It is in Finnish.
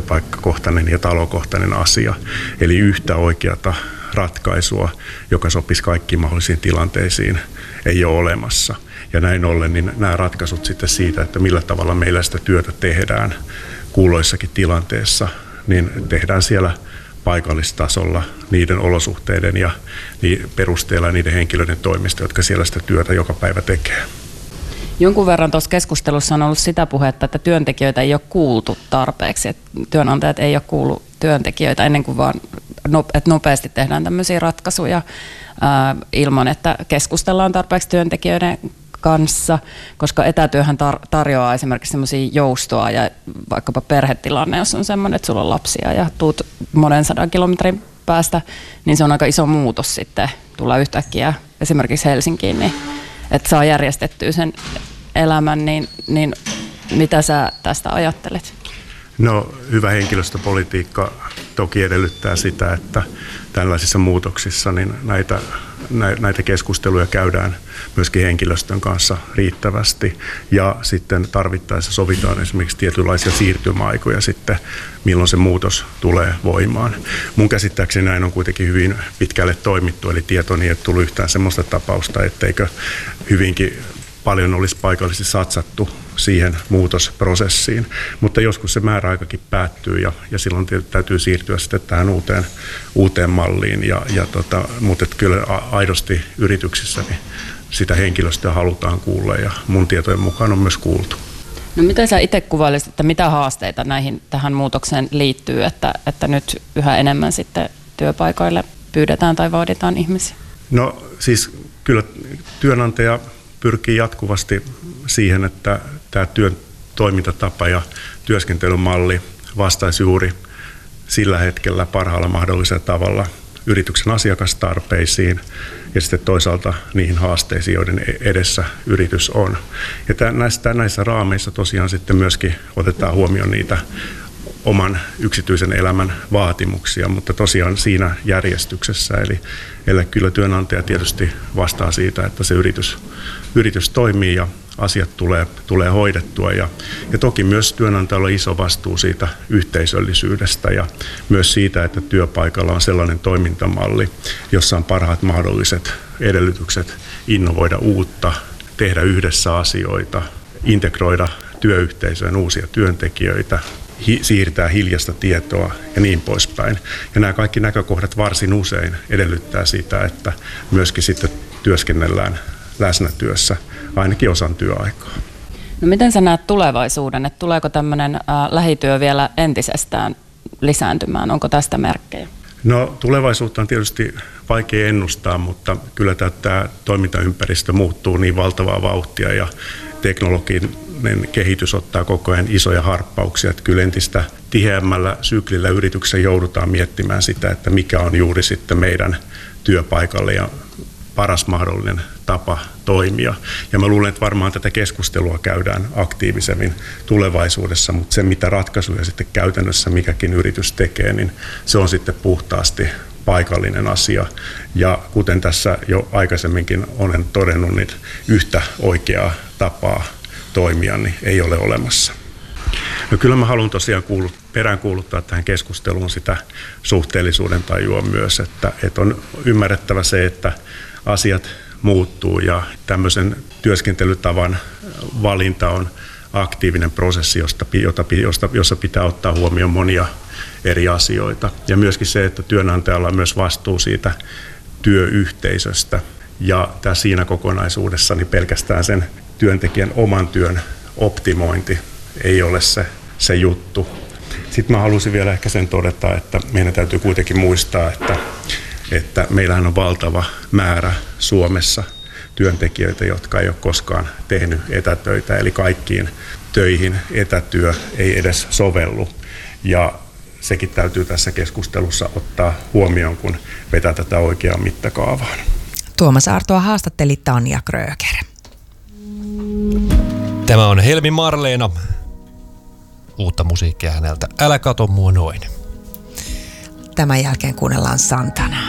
työpaikkakohtainen ja talokohtainen asia. Eli yhtä oikeata ratkaisua, joka sopisi kaikkiin mahdollisiin tilanteisiin, ei ole olemassa. Ja näin ollen niin nämä ratkaisut sitten siitä, että millä tavalla meillä sitä työtä tehdään kulloissakin tilanteessa, niin tehdään siellä paikallistasolla niiden olosuhteiden ja perusteella niiden henkilöiden toimesta, jotka siellä sitä työtä joka päivä tekee. Jonkun verran tuossa keskustelussa on ollut sitä puhetta, että työntekijöitä ei ole kuultu tarpeeksi, että työnantajat ei ole kuullut työntekijöitä ennen kuin vaan että nopeasti tehdään tämmöisiä ratkaisuja ilman, että keskustellaan tarpeeksi työntekijöiden kanssa, koska etätyöhän tarjoaa esimerkiksi semmoisia joustoa ja vaikkapa perhetilanne, jos on semmoinen, että sulla on lapsia ja tuut monen 100 kilometrin päästä, niin se on aika iso muutos sitten tulla yhtäkkiä esimerkiksi Helsinkiin, niin että saa järjestettyä sen elämän, niin mitä sä tästä ajattelet? No, hyvä henkilöstöpolitiikka toki edellyttää sitä, että tällaisissa muutoksissa niin näitä keskusteluja käydään myöskin henkilöstön kanssa riittävästi ja sitten tarvittaessa sovitaan esimerkiksi tietynlaisia siirtymäaikoja sitten, milloin se muutos tulee voimaan. Mun käsittääkseni näin on kuitenkin hyvin pitkälle toimittu, eli tietoni ei tullut yhtään sellaista tapausta, etteikö hyvinkin paljon olisi paikallisesti satsattu siihen muutosprosessiin, mutta joskus se määräaikakin päättyy ja silloin täytyy siirtyä sitten tähän uuteen malliin, mutta kyllä aidosti yrityksissä niin sitä henkilöstöä halutaan kuulla ja mun tietojen mukaan on myös kuultu. No miten sä itse kuvailisit, että mitä haasteita tähän muutokseen liittyy, että nyt yhä enemmän sitten työpaikoille pyydetään tai vaaditaan ihmisiä? No siis kyllä työnantaja pyrkii jatkuvasti siihen, että tämä työn toimintatapa ja työskentelymalli vastaisi juuri sillä hetkellä parhaalla mahdollisella tavalla yrityksen asiakastarpeisiin ja sitten toisaalta niihin haasteisiin, joiden edessä yritys on. Ja näissä raameissa tosiaan sitten myöskin otetaan huomioon niitä oman yksityisen elämän vaatimuksia, mutta tosiaan siinä järjestyksessä. Eli kyllä työnantaja tietysti vastaa siitä, että se yritys toimii ja asiat tulee hoidettua. Ja toki myös työnantajalla on iso vastuu siitä yhteisöllisyydestä ja myös siitä, että työpaikalla on sellainen toimintamalli, jossa on parhaat mahdolliset edellytykset innovoida uutta, tehdä yhdessä asioita, integroida työyhteisöön uusia työntekijöitä, siirtää hiljaista tietoa ja niin poispäin. Ja nämä kaikki näkökohdat varsin usein edellyttää sitä, että myöskin sitten työskennellään läsnätyössä ainakin osan työaikaa. No miten sä näet tulevaisuuden, että tuleeko tämmöinen lähityö vielä entisestään lisääntymään? Onko tästä merkkejä? No tulevaisuutta on tietysti vaikea ennustaa, mutta kyllä tämä toimintaympäristö muuttuu niin valtavaa vauhtia ja teknologinen kehitys ottaa koko ajan isoja harppauksia, että kyllä entistä tiheämmällä syklillä yrityksessä joudutaan miettimään sitä, että mikä on juuri sitten meidän työpaikalle ja paras mahdollinen tapa toimia. Ja mä luulen, että varmaan tätä keskustelua käydään aktiivisemmin tulevaisuudessa, mutta se mitä ratkaisuja sitten käytännössä mikäkin yritys tekee, niin se on sitten puhtaasti paikallinen asia. Ja kuten tässä jo aikaisemminkin olen todennut, niin yhtä oikeaa tapaa toimia niin ei ole olemassa. No kyllä mä haluan tosiaan peräänkuuluttaa tähän keskusteluun sitä suhteellisuuden tajua myös, että on ymmärrettävä se, että asiat muuttuu ja tämmöisen työskentelytavan valinta on aktiivinen prosessi, jossa pitää ottaa huomioon monia eri asioita. Ja myöskin se, että työnantajalla on myös vastuu siitä työyhteisöstä ja siinä kokonaisuudessa niin pelkästään sen työntekijän oman työn optimointi ei ole se juttu. Sitten mä haluaisin vielä ehkä sen todeta, että meidän täytyy kuitenkin muistaa, että meillähän on valtava määrä Suomessa työntekijöitä, jotka ei ole koskaan tehnyt etätöitä, eli kaikkiin töihin etätyö ei edes sovellu. Ja sekin täytyy tässä keskustelussa ottaa huomioon, kun vetää tätä oikeaan mittakaavaan. Tuomas Artoa haastatteli Tanja Kröger. Tämä on Helmi Marleena. Uutta musiikkia häneltä. Älä kato mua noin. Tämän jälkeen kuunnellaan Santana.